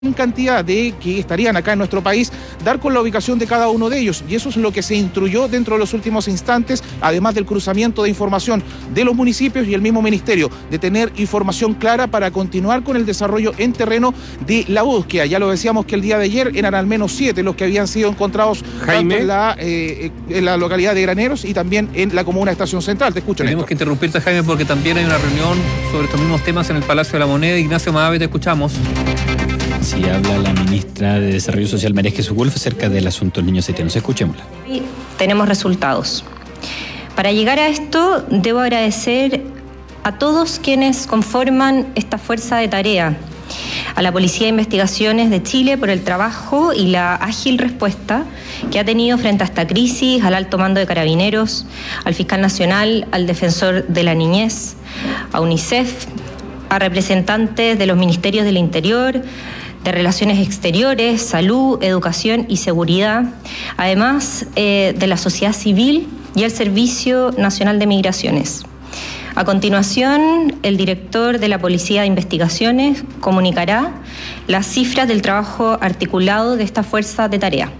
en cantidad de que estarían acá en nuestro país, dar con la ubicación de cada uno de ellos, y eso es lo que se instruyó dentro de los últimos instantes, además del cruzamiento de información de los municipios y el mismo ministerio, de tener información clara para continuar con el desarrollo en terreno de la búsqueda. Ya lo decíamos que el día de ayer eran al menos 7 los que habían sido encontrados, tanto en la localidad de Graneros y también en la comuna de Estación Central. Te escucho, Tenemos que interrumpirte, Jaime, porque también hay una reunión sobre estos mismos temas en el Palacio de la Moneda. Ignacio Maave, te escuchamos. Sí, habla la ministra de Desarrollo Social, María Jesús Wolf, acerca del asunto del niño haitiano. Escuchémosla. Y tenemos resultados. Para llegar a esto, debo agradecer a todos quienes conforman esta fuerza de tarea, a la Policía de Investigaciones de Chile por el trabajo y la ágil respuesta que ha tenido frente a esta crisis, al alto mando de Carabineros, al Fiscal Nacional, al Defensor de la Niñez, a UNICEF, a representantes de los Ministerios del Interior, de Relaciones Exteriores, Salud, Educación y Seguridad, además de la sociedad civil y el Servicio Nacional de Migraciones. A continuación, el director de la Policía de Investigaciones comunicará las cifras del trabajo articulado de esta fuerza de tarea.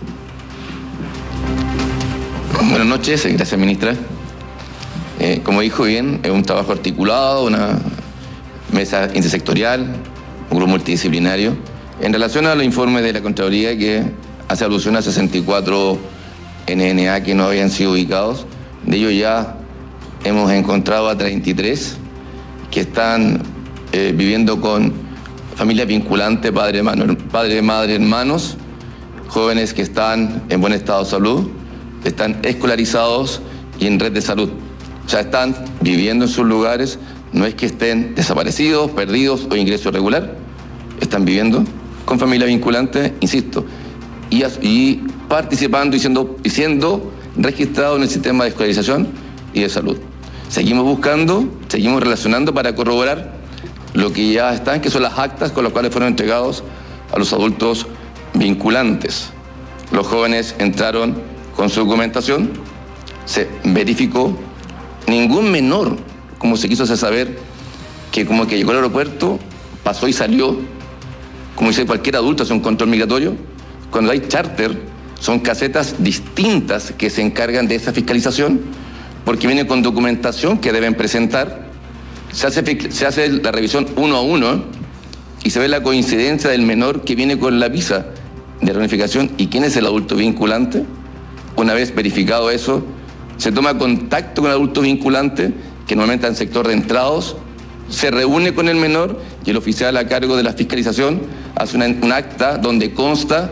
Buenas noches, gracias, ministra. Como dijo bien, es un trabajo articulado, una mesa intersectorial, un grupo multidisciplinario. En relación a los informes de la Contraloría que hace alusión a 64 NNA que no habían sido ubicados, de ellos ya hemos encontrado a 33 que están viviendo con familia vinculante, padre, madre, hermanos, jóvenes que están en buen estado de salud, están escolarizados y en red de salud. O sea, están viviendo en sus lugares. No es que estén desaparecidos, perdidos o ingreso irregular, están viviendo con familia vinculante, insisto, y participando y siendo registrados en el sistema de escolarización y de salud. Seguimos buscando, seguimos relacionando para corroborar lo que ya están, que son las actas con las cuales fueron entregados a los adultos vinculantes. Los jóvenes entraron con su documentación, se verificó, ningún menor, como se quiso hacer saber, que como que llegó al aeropuerto, pasó y salió, como dice cualquier adulto, hace un control migratorio. Cuando hay charter, son casetas distintas que se encargan de esa fiscalización, porque vienen con documentación que deben presentar. Se hace la revisión 1 a 1 y se ve la coincidencia del menor que viene con la visa de reunificación y quién es el adulto vinculante. Una vez verificado eso, se toma contacto con el adulto vinculante, que normalmente en sector de entrados, se reúne con el menor y el oficial a cargo de la fiscalización hace un acta donde consta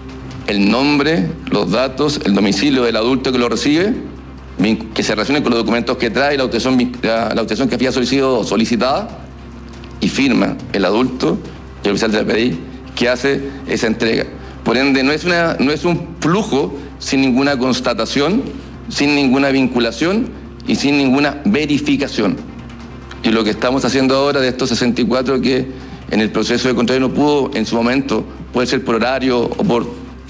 el nombre, los datos, el domicilio del adulto que lo recibe, que se relacione con los documentos que trae, la autorización que había sido solicitada, y firma el adulto y el oficial de la PDI que hace esa entrega. Por ende, no es un flujo sin ninguna constatación, sin ninguna vinculación y sin ninguna verificación. Y lo que estamos haciendo ahora de estos 64 que en el proceso de control no pudo en su momento, puede ser por horario o por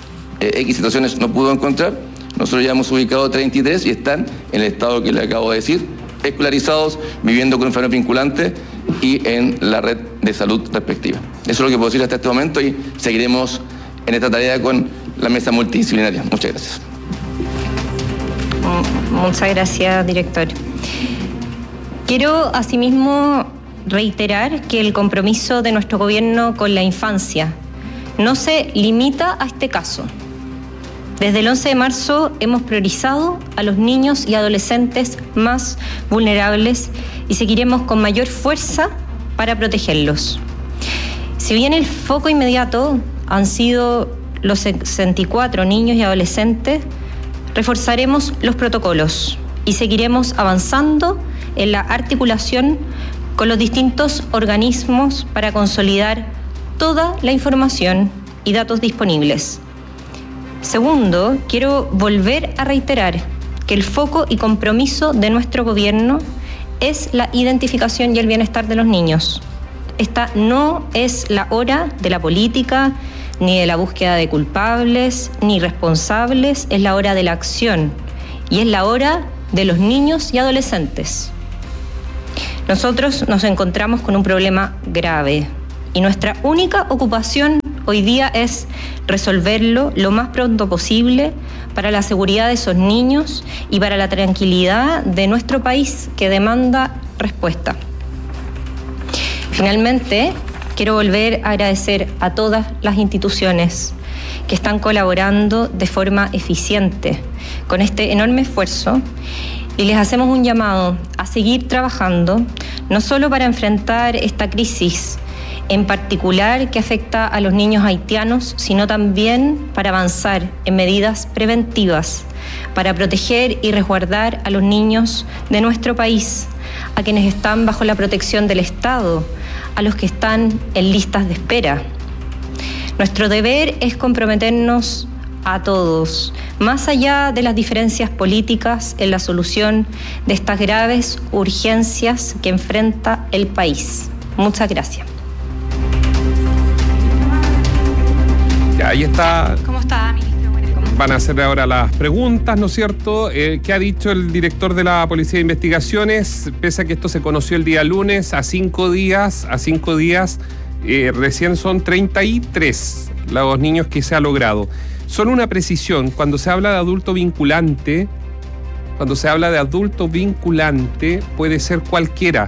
X situaciones, no pudo encontrar, nosotros ya hemos ubicado 33 y están en el estado que le acabo de decir, escolarizados, viviendo con enfermedad vinculante y en la red de salud respectiva. Eso es lo que puedo decir hasta este momento y seguiremos en esta tarea con la mesa multidisciplinaria. Muchas gracias. Muchas gracias, director. Quiero asimismo reiterar que el compromiso de nuestro gobierno con la infancia no se limita a este caso. Desde el 11 de marzo hemos priorizado a los niños y adolescentes más vulnerables y seguiremos con mayor fuerza para protegerlos. Si bien el foco inmediato han sido los 64 niños y adolescentes, reforzaremos los protocolos y seguiremos avanzando en la articulación con los distintos organismos para consolidar toda la información y datos disponibles. Segundo, quiero volver a reiterar que el foco y compromiso de nuestro gobierno es la identificación y el bienestar de los niños. Esta no es la hora de la política, ni de la búsqueda de culpables, ni responsables, es la hora de la acción y es la hora de los niños y adolescentes. Nosotros nos encontramos con un problema grave y nuestra única ocupación hoy día es resolverlo lo más pronto posible para la seguridad de esos niños y para la tranquilidad de nuestro país que demanda respuesta. Finalmente, quiero volver a agradecer a todas las instituciones que están colaborando de forma eficiente con este enorme esfuerzo y les hacemos un llamado a seguir trabajando, no solo para enfrentar esta crisis en particular que afecta a los niños haitianos, sino también para avanzar en medidas preventivas, para proteger y resguardar a los niños de nuestro país, a quienes están bajo la protección del Estado, a los que están en listas de espera. Nuestro deber es comprometernos a todos, más allá de las diferencias políticas, en la solución de estas graves urgencias que enfrenta el país. Muchas gracias. Ya, ahí está. ¿Cómo está, ministro? Van a hacer ahora las preguntas, ¿no es cierto? ¿Qué ha dicho el director de la Policía de Investigaciones? Pese a que esto se conoció el día lunes, a 5 días, recién son 33 los niños que se ha logrado. Solo una precisión, cuando se habla de adulto vinculante, puede ser cualquiera.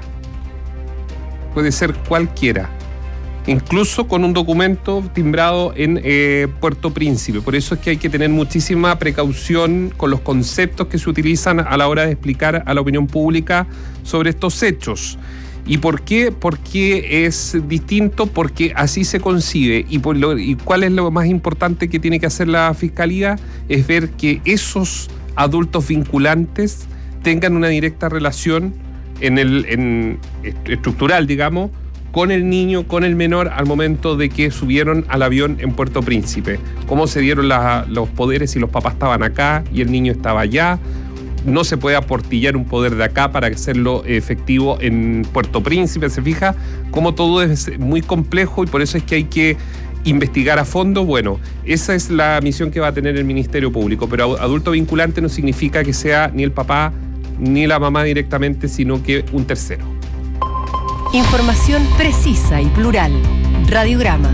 Incluso con un documento timbrado en Puerto Príncipe. Por eso es que hay que tener muchísima precaución con los conceptos que se utilizan a la hora de explicar a la opinión pública sobre estos hechos. ¿Y por qué? Porque es distinto, porque así se concibe. ¿Y cuál es lo más importante que tiene que hacer la Fiscalía? Es ver que esos adultos vinculantes tengan una directa relación estructural, digamos, con el niño, con el menor, al momento de que subieron al avión en Puerto Príncipe. Cómo se dieron los poderes si los papás estaban acá y el niño estaba allá. No se puede aportillar un poder de acá para hacerlo efectivo en Puerto Príncipe. ¿Se fija? Como todo es muy complejo y por eso es que hay que investigar a fondo. Bueno, esa es la misión que va a tener el Ministerio Público. Pero adulto vinculante no significa que sea ni el papá ni la mamá directamente, sino que un tercero. Información precisa y plural. Radiograma.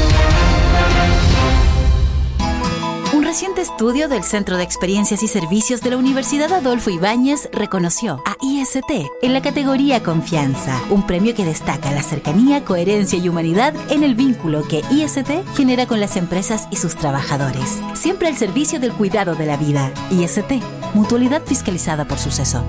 Un reciente estudio del Centro de Experiencias y Servicios de la Universidad Adolfo Ibáñez reconoció a IST en la categoría Confianza, un premio que destaca la cercanía, coherencia y humanidad en el vínculo que IST genera con las empresas y sus trabajadores. Siempre al servicio del cuidado de la vida. IST, mutualidad fiscalizada por Suceso.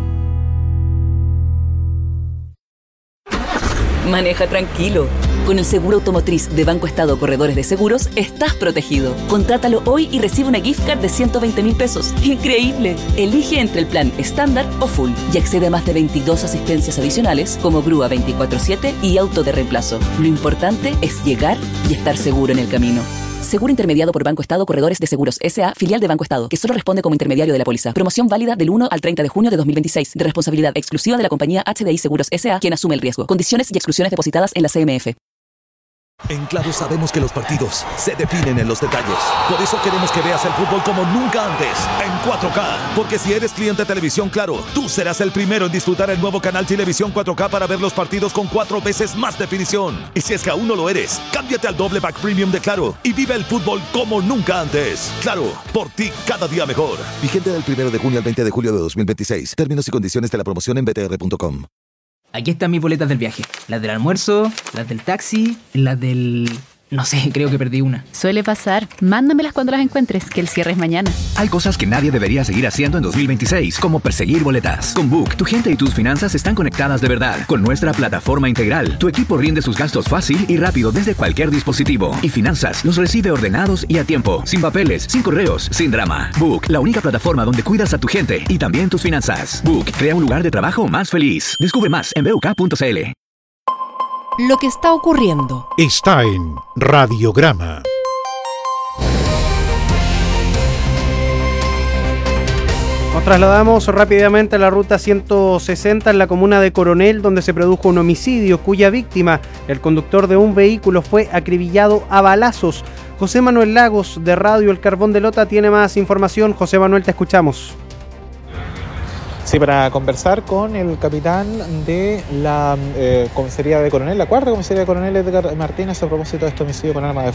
Maneja tranquilo. Con el seguro automotriz de Banco Estado Corredores de Seguros, estás protegido. Contrátalo hoy y recibe una gift card de 120.000 pesos. ¡Increíble! Elige entre el plan estándar o full y accede a más de 22 asistencias adicionales como grúa 24/7 y auto de reemplazo. Lo importante es llegar y estar seguro en el camino. Seguro intermediado por Banco Estado Corredores de Seguros S.A., filial de Banco Estado, que solo responde como intermediario de la póliza. Promoción válida del 1 al 30 de junio de 2026, de responsabilidad exclusiva de la compañía HDI Seguros S.A., quien asume el riesgo. Condiciones y exclusiones depositadas en la CMF. En Claro sabemos que los partidos se definen en los detalles. Por eso queremos que veas el fútbol como nunca antes, en 4K. Porque si eres cliente de Televisión Claro, tú serás el primero en disfrutar el nuevo canal Televisión 4K para ver los partidos con 4 veces más definición. Y si es que aún no lo eres, cámbiate al doble pack premium de Claro y vive el fútbol como nunca antes. Claro, por ti cada día mejor. Vigente del 1 de junio al 20 de julio de 2026. Términos y condiciones de la promoción en btr.com. Aquí están mis boletas del viaje. Las del almuerzo, las del taxi, las del... No sé, creo que perdí una. Suele pasar. Mándamelas cuando las encuentres, que el cierre es mañana. Hay cosas que nadie debería seguir haciendo en 2026, como perseguir boletas. Con Book, tu gente y tus finanzas están conectadas de verdad. Con nuestra plataforma integral, tu equipo rinde sus gastos fácil y rápido desde cualquier dispositivo. Y finanzas los recibe ordenados y a tiempo, sin papeles, sin correos, sin drama. Book, la única plataforma donde cuidas a tu gente y también tus finanzas. Book, crea un lugar de trabajo más feliz. Descubre más en buk.cl. Lo que está ocurriendo está en Radiograma. Nos trasladamos rápidamente a la ruta 160 en la comuna de Coronel, donde se produjo un homicidio cuya víctima, el conductor de un vehículo, fue acribillado a balazos. José Manuel Lagos, de Radio El Carbón de Lota, tiene más información. José Manuel, te escuchamos. Sí, para conversar con el capitán de la comisaría de Coronel, la cuarta comisaría de Coronel Edgar Martínez, a propósito de este homicidio con arma de